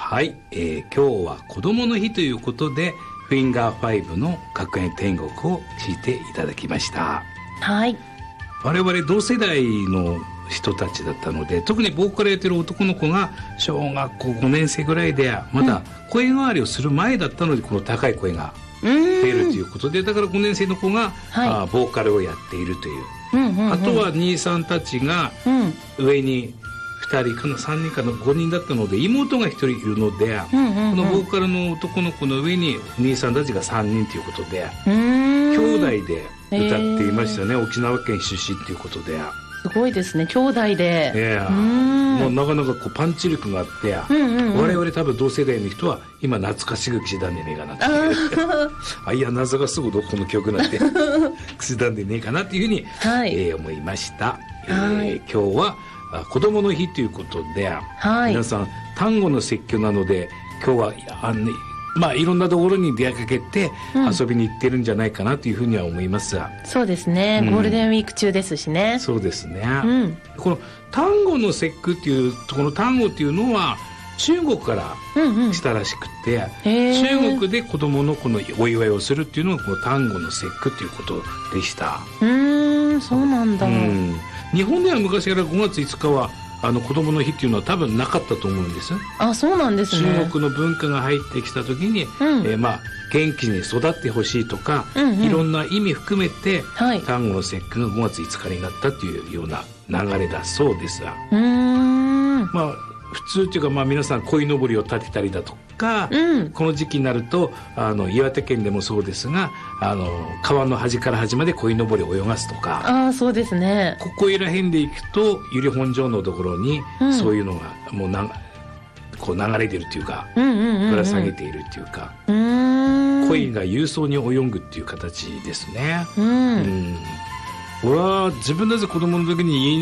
はい、今日は子供の日ということでフィンガー5の学園天国を聴いていただきました。 はい。 我々同世代の人たちだったので、特にボーカルやってる男の子が小学校5年生ぐらいでまだ声変わりをする前だったので、この高い声が出るということで、だから5年生の子が、ボーカルをやっているという、あとは兄さんたちが上に2人かな3人かな5人だったので、妹が1人いるので、このボーカルの男の子の上に兄さんたちが3人ということで、兄弟で歌っていましたね。沖縄県出身ということで。 すごいですね、兄弟で。 もうなかなかこうパンチ力があって、我々多分同世代の人は今懐かしく岸田でねえかなっていや謎がすぐどこの曲なんて岸田でねえかなっていうふうに、思いました。今日は子供の日ということで、皆さん単語の説教なので今日はいろんなところに出かけて遊びに行ってるんじゃないかなというふうには思います。 そうですね、ゴールデンウィーク中ですしね。 そうですね、この単語の節句っていうこの単語っていうのは中国から来たらしくて、中国で子供のこのお祝いをするっていうのがこの単語の節句っていうことでした。 そうなんだ。 日本では昔から5月5日は子供の日っていうのは多分なかったと思うんです。 そうなんですね。 中国の文化が入ってきた時に、元気に育ってほしいとか、いろんな意味含めて、単語の節句が5月5日になったというような流れだそうですが、普通っていうか、皆さん鯉のぼりを立てたりだとか、この時期になると岩手県でもそうですが川の端から端まで鯉のぼりを泳がすとか。 そうですね。 ここいら辺で行くと由利本荘のところに、そういうのがもうこう流れてるっていうか、ぶら下げているっていうか、鯉が勇壮に泳ぐっていう形ですね。俺は自分たち子供の時に家に